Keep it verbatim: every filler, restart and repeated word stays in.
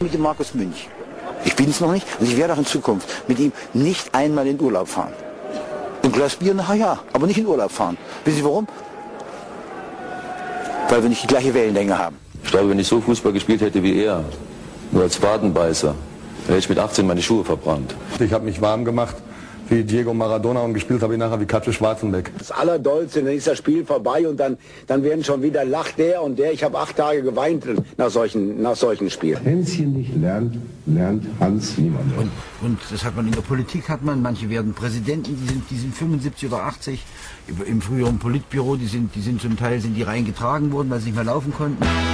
Mit dem Markus Münch. Ich bin es noch nicht und ich werde auch in Zukunft mit ihm nicht einmal in Urlaub fahren. Ein Glas Bier, na ja, aber nicht in Urlaub fahren. Wissen Sie warum? Weil wir nicht die gleiche Wellenlänge haben. Ich glaube, wenn ich so Fußball gespielt hätte wie er, nur als Wadenbeißer, hätte ich mit achtzehn meine Schuhe verbrannt. Ich habe mich warm gemacht wie Diego Maradona und gespielt habe ich nachher wie Katze Schwarzenbeck. Das Allerdollste, dann ist das Spiel vorbei und dann, dann werden schon wieder lacht der und der. Ich habe acht Tage geweint nach solchen, nach solchen Spielen. Hänschen nicht lernt, lernt Hans niemand. Und, und das hat man in der Politik, hat man, manche werden Präsidenten, die sind, die sind fünfundsiebzig oder achtzig, im früheren Politbüro, die sind, die sind zum Teil sind die reingetragen worden, weil sie nicht mehr laufen konnten.